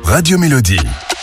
Radio Mélodie.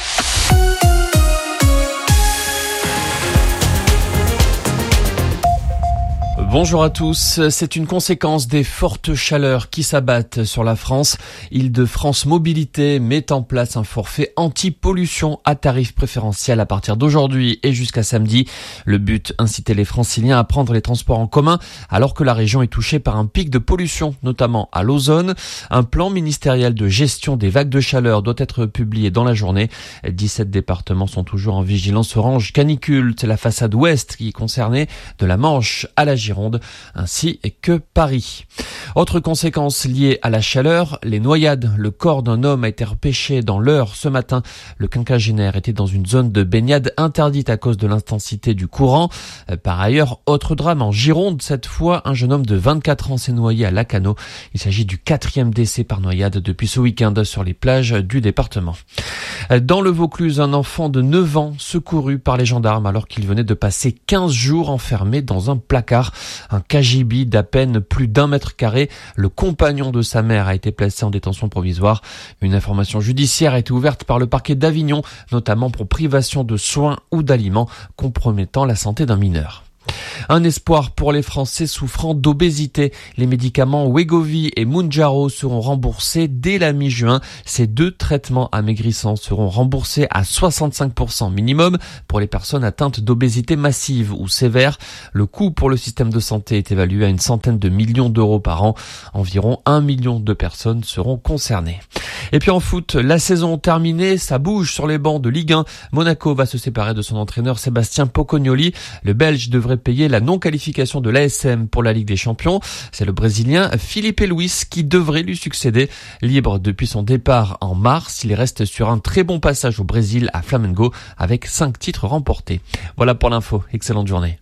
Bonjour à tous, c'est une conséquence des fortes chaleurs qui s'abattent sur la France. Île-de-France Mobilité met en place un forfait anti-pollution à tarif préférentiel à partir d'aujourd'hui et jusqu'à samedi. Le but, inciter les Franciliens à prendre les transports en commun alors que la région est touchée par un pic de pollution, notamment à l'ozone. Un plan ministériel de gestion des vagues de chaleur doit être publié dans la journée. 17 départements sont toujours en vigilance orange canicule. C'est la façade ouest qui est concernée, de la Manche à la Gironde, ainsi que Paris. Autre conséquence liée à la chaleur, les noyades. Le corps d'un homme a été repêché dans l'Eure ce matin. Le quinquagénaire était dans une zone de baignade interdite à cause de l'intensité du courant. Par ailleurs, autre drame en Gironde. Cette fois, un jeune homme de 24 ans s'est noyé à Lacanau. Il s'agit du 4e décès par noyade depuis ce week-end sur les plages du département. Dans le Vaucluse, un enfant de 9 ans secouru par les gendarmes alors qu'il venait de passer 15 jours enfermé dans un placard. Un cagibi d'à peine plus d'1 mètre carré. Le compagnon de sa mère a été placé en détention provisoire. Une information judiciaire a été ouverte par le parquet d'Avignon, notamment pour privation de soins ou d'aliments compromettant la santé d'un mineur. Un espoir pour les Français souffrant d'obésité. Les médicaments Wegovy et Mounjaro seront remboursés dès la mi-juin. Ces 2 traitements amaigrissants seront remboursés à 65% minimum pour les personnes atteintes d'obésité massive ou sévère. Le coût pour le système de santé est évalué à une centaine de millions d'euros par an. Environ 1 million de personnes seront concernées. Et puis en foot, la saison terminée, ça bouge sur les bancs de Ligue 1. Monaco va se séparer de son entraîneur Sébastien Pocognoli. Le Belge devrait payer la non-qualification de l'ASM pour la Ligue des Champions. C'est le Brésilien Filipe Luis qui devrait lui succéder. Libre depuis son départ en mars, il reste sur un très bon passage au Brésil à Flamengo avec 5 titres remportés. Voilà pour l'info, excellente journée.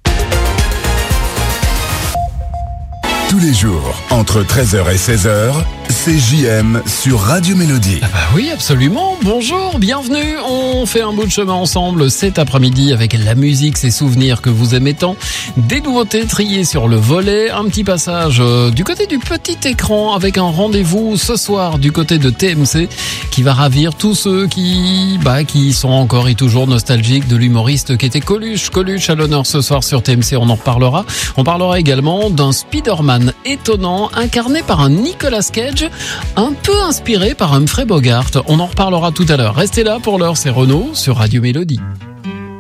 Tous les jours, entre 13h et 16h, c'est JM sur Radio Mélodie. Ah bah oui, absolument. Bonjour, bienvenue. On fait un bout de chemin ensemble cet après-midi avec la musique, ces souvenirs que vous aimez tant. Des nouveautés triées sur le volet. Un petit passage du côté du petit écran avec un rendez-vous ce soir du côté de TMC qui va ravir tous ceux qui sont encore et toujours nostalgiques de l'humoriste qui était Coluche. Coluche à l'honneur ce soir sur TMC, on en reparlera. On parlera également d'un Spider-Man étonnant incarné par un Nicolas Cage un peu inspiré par Humphrey Bogart. On en reparlera tout à l'heure. Restez là, pour l'heure c'est Renaud sur Radio Mélodie.